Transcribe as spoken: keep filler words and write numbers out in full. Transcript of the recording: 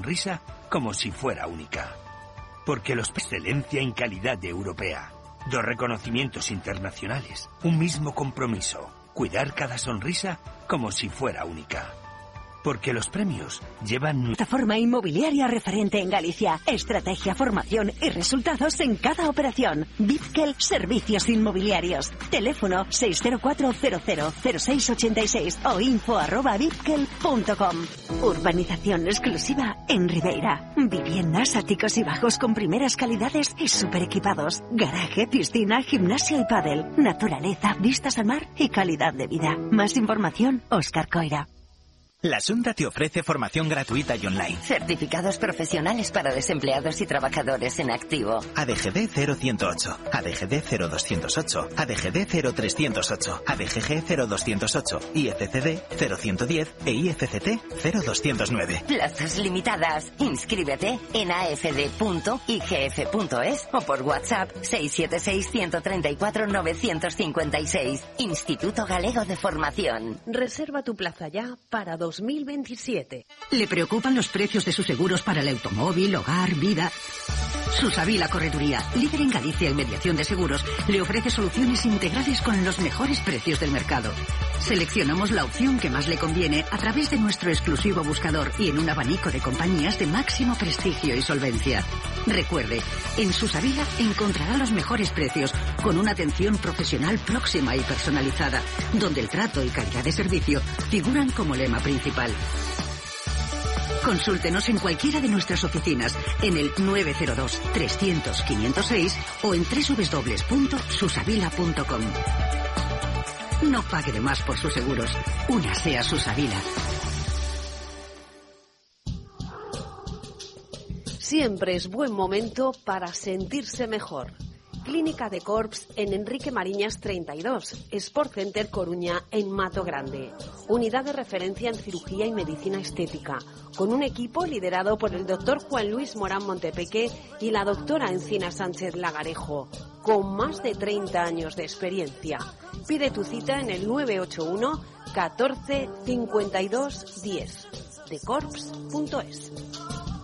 Risa como si fuera única. Porque los excelencia en calidad europea. Dos reconocimientos internacionales. Un mismo compromiso. Cuidar cada sonrisa como si fuera única. Porque los premios llevan... Plataforma inmobiliaria referente en Galicia. Estrategia, formación y resultados en cada operación. Bizkel Servicios Inmobiliarios. Teléfono seis cero cuatro cero cero cero seis ocho seis o info arroba bizkel punto com. Urbanización exclusiva en Ribeira. Viviendas, áticos y bajos con primeras calidades y super equipados. Garaje, piscina, gimnasio y pádel. Naturaleza, vistas al mar y calidad de vida. Más información, Óscar Coira. La Xunta te ofrece formación gratuita y online. Certificados profesionales para desempleados y trabajadores en activo. A D G D cero ciento ocho, A D G D cero doscientos ocho, A D G D cero trescientos ocho, A D G G cero doscientos ocho, I F C D cero ciento diez e I F C T cero doscientos nueve. Plazas limitadas. Inscríbete en a f d punto i g f punto es o por WhatsApp seis siete seis uno tres cuatro nueve cinco seis. Instituto Galego de Formación. Reserva tu plaza ya para dos mil veintisiete. ¿Le preocupan los precios de sus seguros para el automóvil, hogar, vida? Susavila Correduría, líder en Galicia en mediación de seguros, le ofrece soluciones integrales con los mejores precios del mercado. Seleccionamos la opción que más le conviene a través de nuestro exclusivo buscador y en un abanico de compañías de máximo prestigio y solvencia. Recuerde, en Susavila encontrará los mejores precios con una atención profesional próxima y personalizada, donde el trato y calidad de servicio figuran como lema principal. Consúltenos en cualquiera de nuestras oficinas en el nueve cero dos trescientos quinientos seis o en doble u doble u doble u punto susavila punto com. No pague de más por sus seguros. Únase a Susavila. Siempre es buen momento para sentirse mejor. Clínica de Corps en Enrique Mariñas treinta y dos, Sport Center Coruña en Mato Grande. Unidad de referencia en cirugía y medicina estética, con un equipo liderado por el doctor Juan Luis Morán Montepeque y la doctora Encina Sánchez Lagarejo, con más de treinta años de experiencia. Pide tu cita en el nueve ocho uno catorce cincuenta y dos diez, de corps punto es.